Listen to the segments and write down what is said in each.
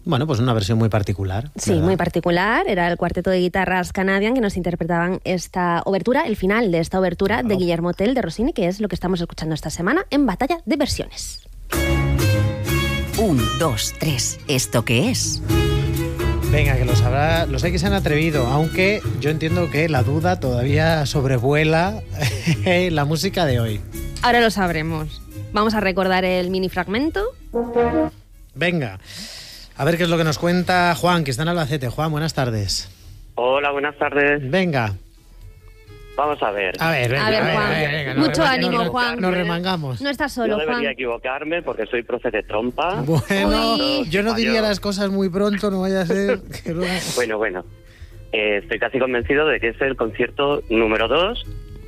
Bueno, pues una versión muy particular. Sí, ¿verdad? muy particular. Era el cuarteto de guitarras Canadian que nos interpretaban esta obertura, el final de esta obertura de Guillermo Tell de Rossini, que es lo que estamos escuchando esta semana en Batalla de Versiones. 1, 2, 3. ¿Esto qué es? Venga, que lo sabrá, los hay que se han atrevido, aunque yo entiendo que la duda todavía sobrevuela la música de hoy. Ahora lo sabremos. Vamos a recordar el mini fragmento. Venga, a ver qué es lo que nos cuenta Juan, que está en Albacete. Juan, buenas tardes. Hola, buenas tardes. Venga. Vamos a ver. A ver, venga, A ver, Juan. venga, Mucho ánimo, Juan. Nos remangamos. No estás Yo solo, debería Juan. equivocarme porque soy profe de trompa. Bueno, Uy. yo no diría las cosas muy pronto, no vaya a ser que luego... Bueno. Estoy casi convencido de que es el concierto número 2,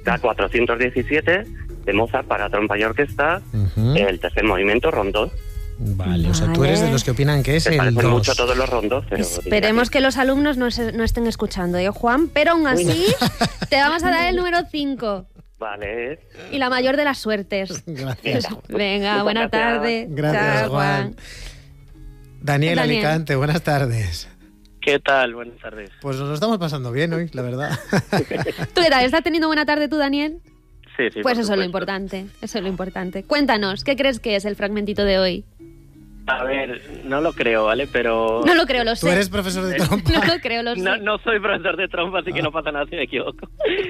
K417, de Mozart para trompa y orquesta, el tercer movimiento, rondó. Vale, o sea, tú eres de los que opinan que es Se el parecen 2. mucho todos los rondos, pero... Esperemos que los alumnos no estén escuchando, Juan? Pero aún así, te vamos a dar el número 5. Vale. Y la mayor de las suertes. Gracias. Venga, Muchas buena gracias. tarde. Gracias, Chao, Juan. Daniel Alicante, buenas tardes. ¿Qué tal? Buenas tardes. Pues nos lo estamos pasando bien hoy, la verdad. ¿Tú qué tal? ¿Estás teniendo buena tarde tú, Daniel? Sí, Pues por eso es lo supuesto. importante. Eso es lo importante. Cuéntanos, ¿qué crees que es el fragmentito de hoy? A ver, no lo creo, ¿vale? Pero... No lo creo, lo Tú sé. eres profesor de trompa. No lo creo, lo sé. No soy profesor de trompa, así que no pasa nada si me equivoco.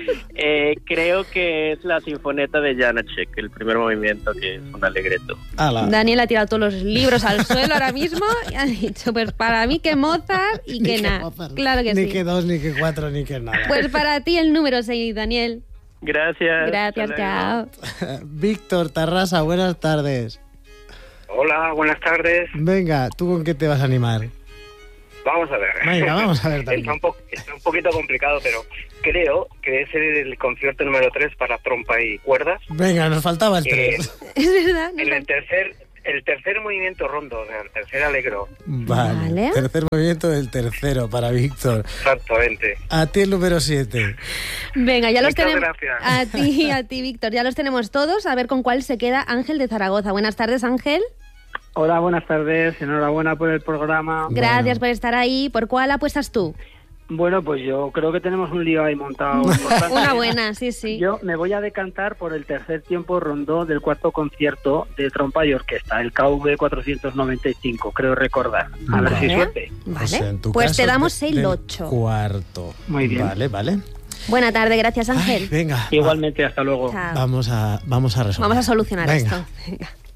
Creo que es la sinfoneta de Janacek, el primer movimiento, que es un alegreto. Ala. Daniel ha tirado todos los libros al suelo ahora mismo y ha dicho, pues para mí que Mozart y Ni que que nada. Mozart, Claro que ni sí. que 2, ni que 4, ni que nada. Pues para ti el número 6, Daniel. Gracias. Gracias, Hasta luego. chao. Víctor Tarrasa, buenas tardes. Hola, buenas tardes. Venga, ¿tú con qué te vas a animar? Vamos a ver. Venga, vamos a ver también. Está un poquito complicado, pero creo que es el concierto número 3 para trompa y cuerdas. Venga, nos faltaba el 3. Es verdad. En el tercer movimiento rondo, o sea, el tercer alegro. Vale. Tercer movimiento del tercero para Víctor. Exactamente. A ti el número 7. Venga, ya los Muchas tenemos. gracias. A ti, Víctor. Ya los tenemos todos. A ver con cuál se queda Ángel de Zaragoza. Buenas tardes, Ángel. Hola, buenas tardes. Enhorabuena por el programa. Gracias por estar ahí. ¿Por cuál apuestas tú? Bueno, pues yo creo que tenemos un lío ahí montado importante. Una buena, sí, sí. Yo me voy a decantar por el tercer tiempo rondó del cuarto concierto de trompa y orquesta, el KV 495, creo recordar. A ver si suerte. Vale. O sea, en tu Pues caso, te damos del el 8. Cuarto. Muy bien. Vale. Buena tarde, gracias, Ángel. Ay, venga. Igualmente, hasta luego. Chao. Vamos a resolver. Vamos a solucionar Venga. esto. Venga.